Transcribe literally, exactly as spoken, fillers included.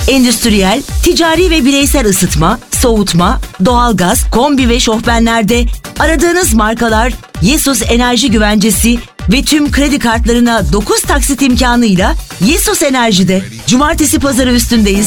Endüstriyel, ticari ve bireysel ısıtma, soğutma, doğalgaz, kombi ve şofbenlerde aradığınız markalar Yesus Enerji Güvencesi ve tüm kredi kartlarına dokuz taksit imkanıyla Yesus Enerji'de. Cumartesi pazarı üstündeyiz.